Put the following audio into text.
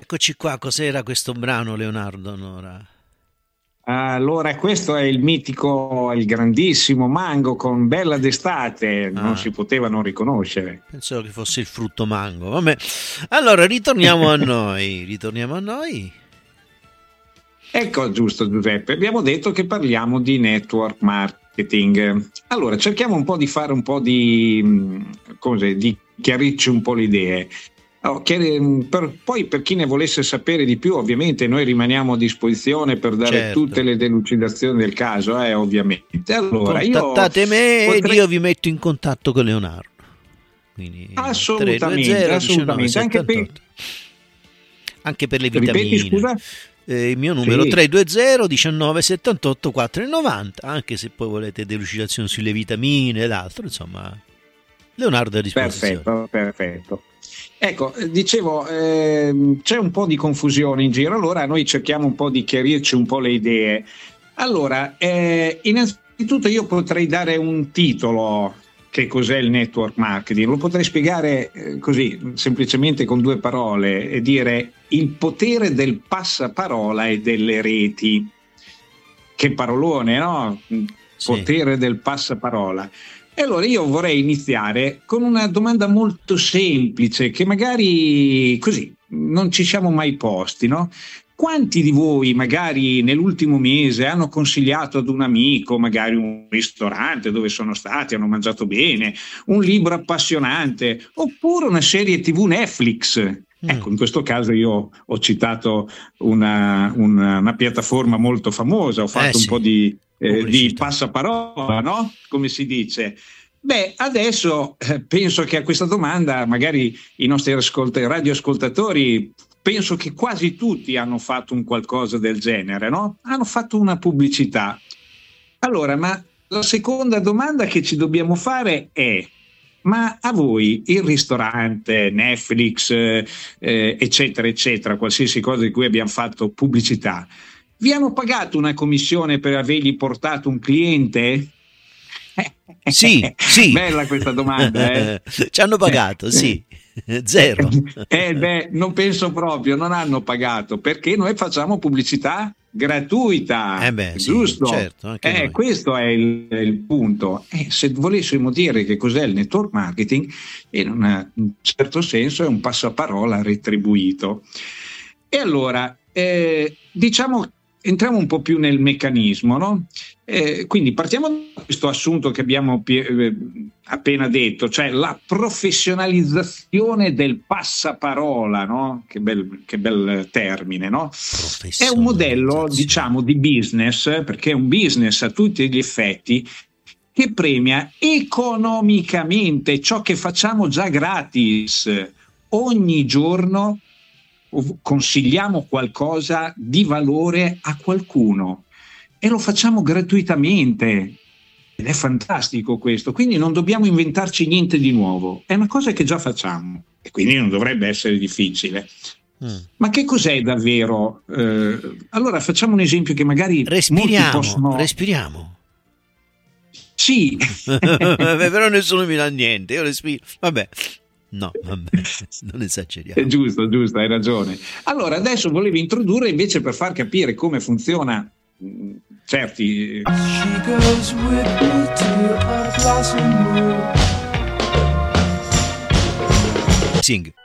Eccoci qua, cos'era questo brano, Leonardo Nora? Allora, questo è il mitico, il grandissimo Mango con Bella d'estate, non Ah, si poteva non riconoscere. pensavo che fosse il frutto mango. Vabbè, allora ritorniamo a noi. Ritorniamo a noi. Ecco, giusto Giuseppe, abbiamo detto che parliamo di network marketing. Allora, cerchiamo un po' di fare un po' di chiarirci un po' le idee. Oh, poi per chi ne volesse sapere di più, ovviamente noi rimaniamo a disposizione per dare tutte Certo. le delucidazioni del caso, ovviamente. Allora, io Contattate me ed potrei io vi metto in contatto con Leonardo. Quindi assolutamente, 320 assolutamente, 1978. Anche per le ripeti, vitamine. scusa? Il mio numero Sì, 320 19 78 490. Anche se poi volete delucidazioni sulle vitamine ed altro, insomma, Leonardo è a disposizione. perfetto, perfetto. Ecco, dicevo, c'è un po' di confusione in giro, allora noi cerchiamo un po' di chiarirci un po' le idee. Allora, innanzitutto io potrei dare un titolo, che cos'è il network marketing, lo potrei spiegare così, semplicemente con due parole, e dire il potere del passaparola e delle reti. Che parolone, no? Sì. Potere del passaparola. E allora io vorrei iniziare con una domanda molto semplice che magari così non ci siamo mai posti, no? Quanti di voi magari nell'ultimo mese hanno consigliato ad un amico, magari un ristorante dove sono stati, hanno mangiato bene, un libro appassionante, oppure una serie TV Netflix? Mm, Ecco, in questo caso io ho citato una piattaforma molto famosa, ho fatto un po' sì, di pubblicità. passaparola, no? Come si dice. Beh, adesso penso che a questa domanda magari i nostri radioascoltatori, penso che quasi tutti hanno fatto un qualcosa del genere, no? Hanno fatto una pubblicità. Allora, ma la seconda domanda che ci dobbiamo fare è: ma a voi il ristorante, Netflix, eccetera, eccetera, qualsiasi cosa di cui abbiamo fatto pubblicità, vi hanno pagato una commissione per avergli portato un cliente? Sì, sì. Bella questa domanda, eh? Ci hanno pagato, sì. Zero. Beh, non penso proprio, non hanno pagato perché noi facciamo pubblicità Eh gratuita, beh, sì, giusto? certo, anche noi. Questo è il punto. Se volessimo dire che cos'è il network marketing, in un certo senso è un passaparola retribuito. E allora, diciamo, entriamo un po' più nel meccanismo, no? Quindi partiamo da questo assunto che abbiamo appena detto, cioè la professionalizzazione del passaparola, no? Che bel termine, no? È un modello, Professionalizzazione. diciamo, di business, perché è un business a tutti gli effetti, che premia economicamente ciò che facciamo già gratis. Ogni giorno consigliamo qualcosa di valore a qualcuno e lo facciamo gratuitamente. Ed è fantastico questo, quindi non dobbiamo inventarci niente di nuovo, è una cosa che già facciamo e quindi non dovrebbe essere difficile. Mm. Ma che cos'è davvero? Allora facciamo un esempio che magari molti Respiriamo, possono. respiriamo. Sì, Però nessuno mi dà niente, io respiro. Vabbè, no, vabbè, non è esageriamo. giusto, giusto, hai ragione. Allora adesso volevo introdurre invece per far capire come funziona certi. She goes with me to a blossom room. Sing.